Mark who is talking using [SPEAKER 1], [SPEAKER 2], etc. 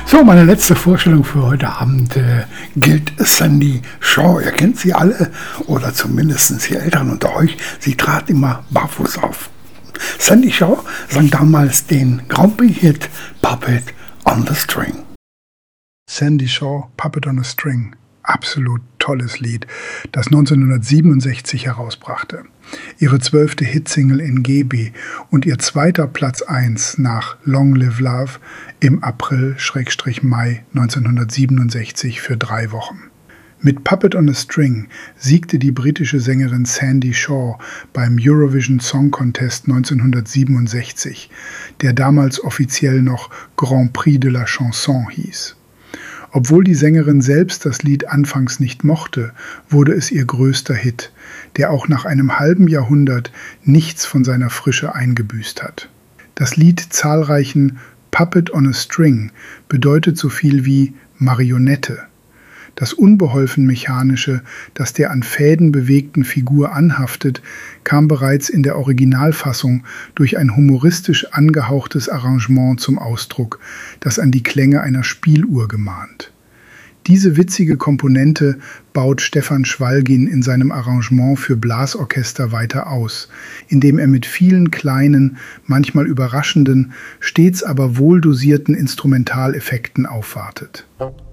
[SPEAKER 1] So, meine letzte Vorstellung für heute Abend gilt Sandie Shaw. Ihr kennt sie alle, oder zumindest die Älteren unter euch. Sie trat immer barfuß auf. Sandie Shaw sang damals den Grand Prix-Hit Puppet on the String.
[SPEAKER 2] Sandie Shaw, Puppet on a String. Absolut tolles Lied, das 1967 herausbrachte. Ihre 12. Hitsingle in GB und ihr zweiter Platz 1 nach Long Live Love im April/Mai 1967 für 3 Wochen. Mit Puppet on a String siegte die britische Sängerin Sandie Shaw beim Eurovision Song Contest 1967, der damals offiziell noch Grand Prix de la Chanson hieß. Obwohl die Sängerin selbst das Lied anfangs nicht mochte, wurde es ihr größter Hit, der auch nach einem halben Jahrhundert nichts von seiner Frische eingebüßt hat. Das Lied zahlreichen Puppet on a String bedeutet so viel wie Marionette. Das unbeholfen Mechanische, das der an Fäden bewegten Figur anhaftet, kam bereits in der Originalfassung durch ein humoristisch angehauchtes Arrangement zum Ausdruck, das an die Klänge einer Spieluhr gemahnt. Diese witzige Komponente baut Stefan Schwalgin in seinem Arrangement für Blasorchester weiter aus, indem er mit vielen kleinen, manchmal überraschenden, stets aber wohldosierten Instrumentaleffekten aufwartet.